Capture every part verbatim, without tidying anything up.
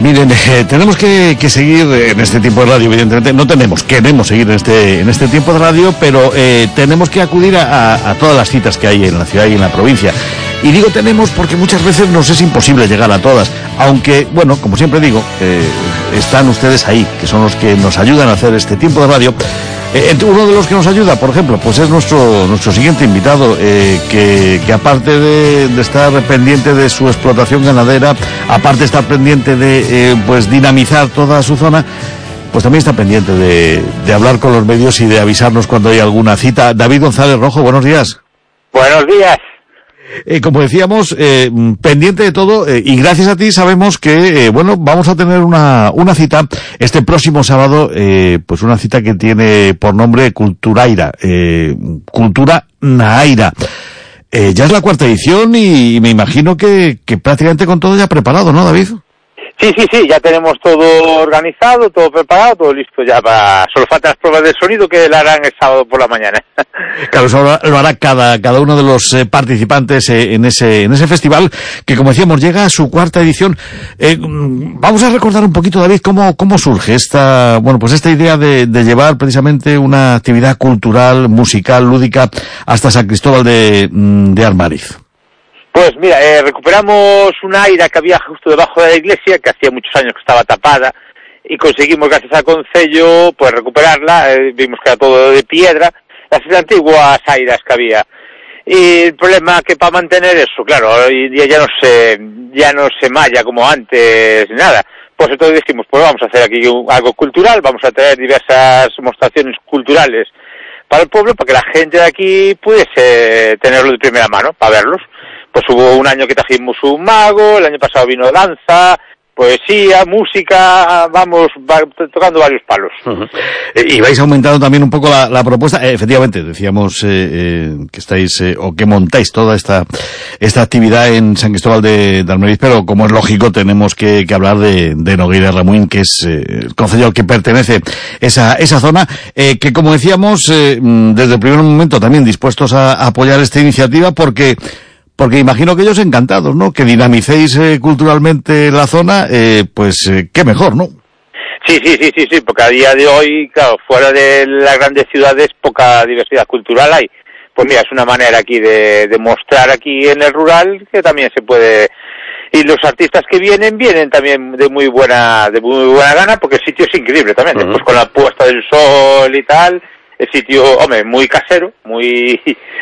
Miren, eh, tenemos que, que seguir en este tiempo de radio, evidentemente. No tenemos, queremos seguir en este en este tiempo de radio, pero eh, tenemos que acudir a, a, a todas las citas que hay en la ciudad y en la provincia. Y digo tenemos porque muchas veces nos es imposible llegar a todas. Aunque, bueno, como siempre digo, eh, están ustedes ahí, que son los que nos ayudan a hacer este tiempo de radio. Eh, uno de los que nos ayuda, por ejemplo, pues es nuestro nuestro siguiente invitado, eh, que, que aparte de, de estar pendiente de su explotación ganadera, aparte de estar pendiente de eh, pues dinamizar toda su zona, pues también está pendiente de, de hablar con los medios y de avisarnos cuando hay alguna cita. David González Rojo, buenos días. Buenos días. Eh, como decíamos, eh, pendiente de todo, eh, y gracias a ti sabemos que, eh, bueno, vamos a tener una, una cita este próximo sábado, eh, pues una cita que tiene por nombre Culturaira, eh, Cultura Nahaira. Eh, ya es la cuarta edición y, y me imagino que, que prácticamente con todo ya preparado, ¿no, David? Sí, sí, sí, ya tenemos todo organizado, todo preparado, todo listo ya para... Solo faltan las pruebas de sonido que la harán el sábado por la mañana. Claro, eso lo hará cada, cada uno de los eh, participantes eh, en ese, en ese festival, que como decíamos, llega a su cuarta edición. Eh, vamos a recordar un poquito, David, cómo, cómo surge esta, bueno, pues esta idea de, de llevar precisamente una actividad cultural, musical, lúdica, hasta San Cristóbal de, de Armariz. Pues mira, eh, recuperamos una aira que había justo debajo de la iglesia, que hacía muchos años que estaba tapada, y conseguimos, gracias al concello, pues recuperarla. Eh, vimos que era todo de piedra, las antiguas airas que había. Y el problema que para mantener eso, claro, hoy día ya no se, ya no se malla como antes, nada. Pues entonces dijimos, pues vamos a hacer aquí algo cultural, vamos a traer diversas demostraciones culturales para el pueblo, para que la gente de aquí pudiese tenerlo de primera mano, para verlos. Pues hubo un año que trajimos un mago, el año pasado vino danza, poesía, música, vamos va, tocando varios palos. Uh-huh. Eh, y vais aumentando también un poco la, la propuesta. Eh, efectivamente, decíamos eh, eh, que estáis, eh, o que montáis toda esta esta actividad en San Cristóbal de, de Armariz, pero como es lógico, tenemos que, que hablar de, de Nogueira Ramuín, que es eh, el concello al que pertenece esa esa zona, eh, que como decíamos, eh, desde el primer momento también dispuestos a, a apoyar esta iniciativa, porque Porque imagino que ellos encantados, ¿no? Que dinamicéis eh, culturalmente la zona, eh, pues eh, qué mejor, ¿no? Sí, sí, sí, sí, sí, porque a día de hoy, claro, fuera de las grandes ciudades poca diversidad cultural hay. Pues mira, es una manera aquí de, de mostrar aquí en el rural que también se puede... Y los artistas que vienen, vienen también de muy buena de muy buena gana, porque el sitio es increíble también. Uh-huh. Después con la puesta del sol y tal... El sitio, hombre, muy casero, muy,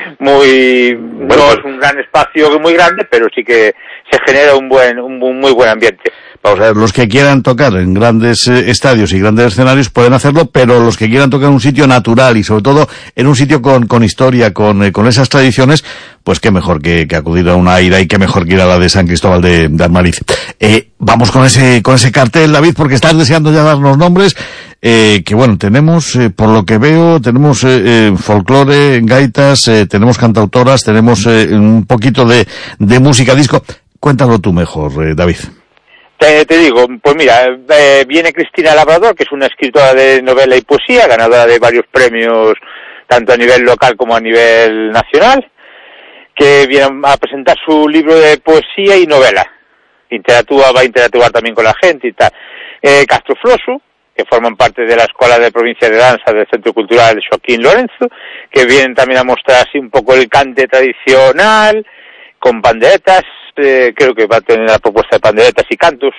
muy, bueno, no es un gran espacio muy grande, pero sí que se genera un buen, un, un muy buen ambiente. Vamos a ver, los que quieran tocar en grandes eh, estadios y grandes escenarios pueden hacerlo, pero los que quieran tocar en un sitio natural y sobre todo en un sitio con, con historia, con, eh, con esas tradiciones, pues qué mejor que, que acudir a una aira y qué mejor que ir a la de San Cristóbal de, de Armariz. Eh, vamos con ese, con ese cartel, David, porque estás deseando ya darnos nombres. Eh, que bueno, tenemos, eh, por lo que veo, tenemos eh, eh, folclore, gaitas, eh, tenemos cantautoras, tenemos eh, un poquito de, de música disco. Cuéntalo tú mejor, eh, David. Te, te digo, pues mira, eh, viene Cristina Labrador, que es una escritora de novela y poesía, ganadora de varios premios, tanto a nivel local como a nivel nacional, que viene a presentar su libro de poesía y novela. Interactúa, va a interactuar también con la gente y tal. Eh, Castro Floso, que forman parte de la Escuela de Provincia de Danza del Centro Cultural Joaquín Lorenzo, que vienen también a mostrar así un poco el cante tradicional, con panderetas, eh, creo que va a tener la propuesta de panderetas y cantos,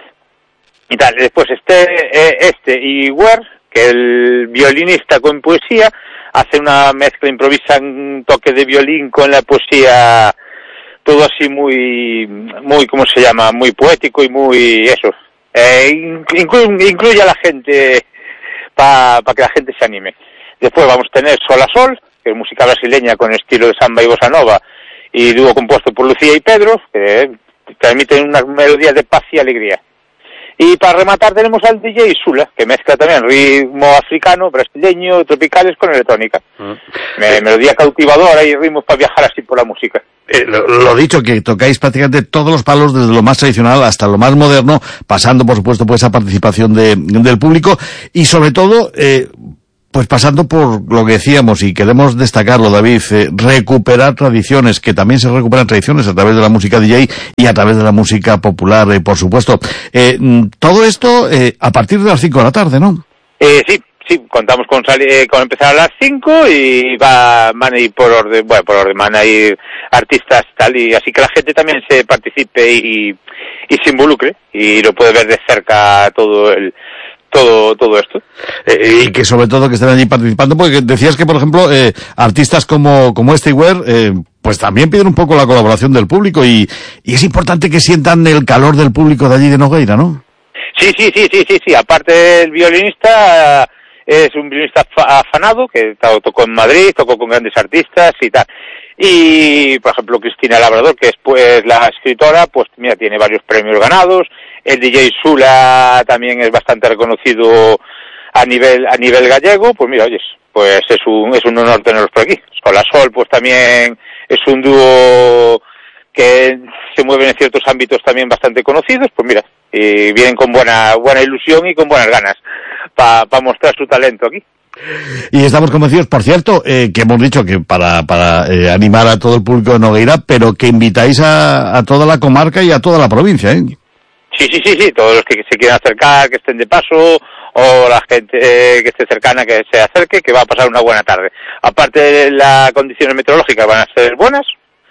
y tal. Después este, eh, este y Wer, que el violinista con poesía, hace una mezcla, improvisa un toque de violín con la poesía, todo así muy, muy, ¿cómo se llama?, muy poético y muy, eso, Eh, incluye, incluye a la gente para pa que la gente se anime. Después vamos a tener Sol a Sol, que es música brasileña con estilo de samba y bossa nova, y dúo compuesto por Lucía y Pedro, que transmiten unas melodías de paz y alegría. Y para rematar tenemos al D J Sula, que mezcla también ritmo africano, brasileño, tropicales con electrónica. Mm. Me, melodía cautivadora y ritmos para viajar así por la música. Eh, lo, lo dicho, que tocáis prácticamente todos los palos, desde lo más tradicional hasta lo más moderno, pasando por supuesto por esa participación de, del público y sobre todo, eh, pues pasando por lo que decíamos, y queremos destacarlo, David, eh, recuperar tradiciones, que también se recuperan tradiciones a través de la música D J y a través de la música popular, eh, por supuesto. Eh, todo esto eh, a partir de las cinco de la tarde, ¿no? Eh, sí, sí, contamos con, eh, con empezar a las cinco y va, van a ir por orden, bueno, por orden, van a ir artistas tal, y así que la gente también se participe y, y se involucre y lo puede ver de cerca todo el todo todo esto. Eh, y que sobre todo que estén allí participando, porque decías que, por ejemplo, eh, artistas como como Stewart, eh, pues también piden un poco la colaboración del público y, y es importante que sientan el calor del público de allí de Nogueira, ¿no? Sí, sí, sí, sí, sí, sí. Aparte el violinista es un violinista afanado que tocó en Madrid, tocó con grandes artistas y tal. Y, por ejemplo, Cristina Labrador, que es pues la escritora, pues mira, tiene varios premios ganados. El D J Sula también es bastante reconocido a nivel a nivel gallego. Pues mira, oyes, pues es un es un honor tenerlos por aquí. Con la Sol, pues también es un dúo que se mueven en ciertos ámbitos también bastante conocidos. Pues mira, y vienen con buena buena ilusión y con buenas ganas para pa mostrar su talento aquí. Y estamos convencidos, por cierto, eh, que hemos dicho que para para eh, animar a todo el público de Nogueira, pero que invitáis a, a toda la comarca y a toda la provincia, ¿eh? Sí, sí, sí, sí, todos los que se quieran acercar, que estén de paso, o la gente eh, que esté cercana, que se acerque, que va a pasar una buena tarde. Aparte de las condiciones meteorológicas van a ser buenas,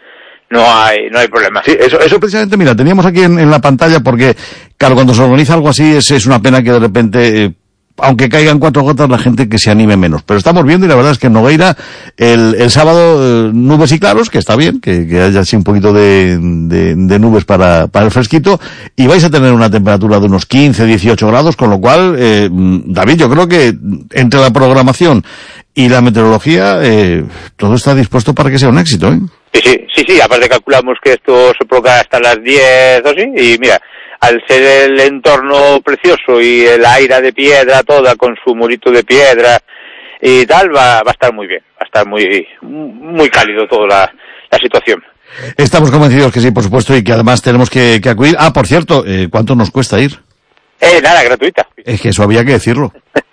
no hay no hay problema. Sí, eso eso precisamente, mira, teníamos aquí en, en la pantalla, porque, claro, cuando se organiza algo así es, es una pena que de repente... Eh, aunque caigan cuatro gotas, la gente que se anime menos. Pero estamos viendo, y la verdad es que en Nogueira, el, el sábado, eh, nubes y claros, que está bien, que, que haya así un poquito de, de, de nubes para, para el fresquito, y vais a tener una temperatura de unos quince, dieciocho grados, con lo cual, eh, David, yo creo que entre la programación y la meteorología, eh, todo está dispuesto para que sea un éxito, ¿eh? Sí, sí, sí, sí, aparte calculamos que esto se provoca hasta las diez o así, y mira, al ser el entorno precioso y el aire de piedra toda con su murito de piedra y tal, va, va a estar muy bien, va a estar muy muy cálido toda la, la situación. Estamos convencidos que sí, por supuesto, y que además tenemos que, que acudir. Ah, por cierto, eh, ¿cuánto nos cuesta ir? Eh, nada, gratuita. Es que eso había que decirlo.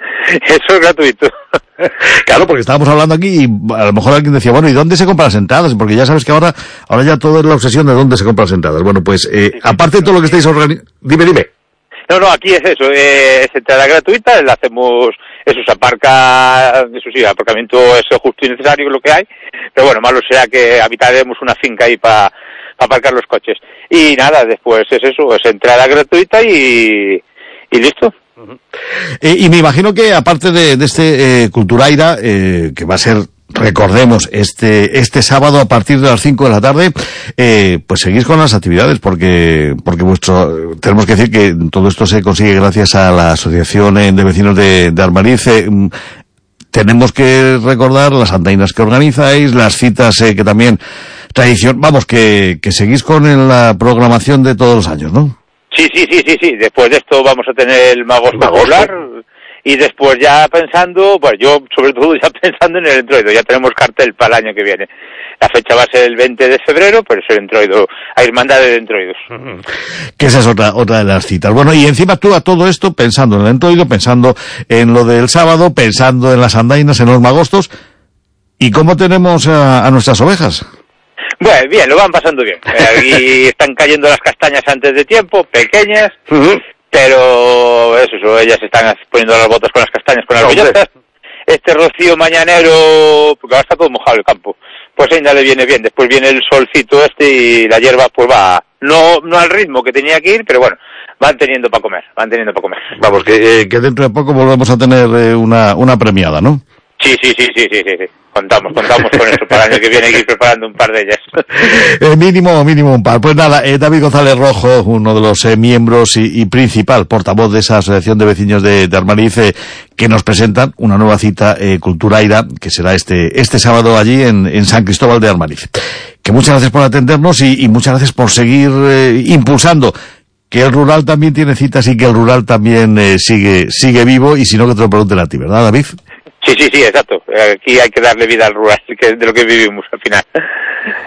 Eso es gratuito. Claro, porque estábamos hablando aquí y a lo mejor alguien decía, bueno, ¿y dónde se compran las entradas? Porque ya sabes que ahora ahora ya todo es la obsesión de dónde se compran las entradas. Bueno, pues, eh, sí, sí, aparte de todo lo que estáis organizando... Dime, dime. No, no, aquí es eso, eh, es entrada gratuita, la hacemos, eso se aparca, eso sí, el aparcamiento es justo y necesario lo que hay, pero bueno, malo será que habitaremos una finca ahí para pa aparcar los coches. Y nada, después es eso, es entrada gratuita y, y listo. Uh-huh. Eh, y me imagino que aparte de, de este eh, Culturaira, eh, que va a ser, recordemos, este este sábado a partir de las cinco de la tarde, eh, pues seguís con las actividades, porque porque vuestro tenemos que decir que todo esto se consigue gracias a la Asociación de Vecinos de, de Armariz. Eh, tenemos que recordar las andainas que organizáis, las citas eh, que también tradición, vamos, que, que seguís con la programación de todos los años, ¿no? Sí, sí, sí, sí, sí. Después de esto vamos a tener el Magosto Popular y después ya pensando, pues yo sobre todo ya pensando en el entroido, ya tenemos cartel para el año que viene. La fecha va a ser el veinte de febrero, pero es el entroido, a Hermandad de Entroidos. Que esa es otra otra de las citas. Bueno, y encima tú a todo esto pensando en el entroido, pensando en lo del sábado, pensando en las andainas, en los magostos. ¿Y cómo tenemos a, a nuestras ovejas? Bueno, bien, lo van pasando bien. Aquí están cayendo las castañas antes de tiempo, pequeñas, uh-huh. Pero eso, eso, ellas están poniendo las botas con las castañas, con las bellotas. Este rocío mañanero, porque ahora está todo mojado el campo, pues ainda le viene bien. Después viene el solcito este y la hierba pues va, no no al ritmo que tenía que ir, pero bueno, van teniendo para comer, van teniendo para comer. Vamos, que, eh, que dentro de poco volvemos a tener eh, una una premiada, ¿no? Sí, sí, sí, sí, sí, sí, sí. Contamos, contamos con esto para el año que viene, hay que ir preparando un par de ellas. Eh, mínimo, mínimo un par. Pues nada, eh, David González Rojo, uno de los eh, miembros y, y principal portavoz de esa Asociación de Vecinos de, de Armariz, eh, que nos presentan una nueva cita, eh, Culturaira, que será este este sábado allí en, en San Cristóbal de Armariz. Que muchas gracias por atendernos y, y muchas gracias por seguir eh, impulsando que el rural también tiene citas y que el rural también eh, sigue sigue vivo, y si no, que te lo pregunten a ti, ¿verdad, David? Sí, sí, sí, exacto. Aquí hay que darle vida al rural, que es de lo que vivimos al final.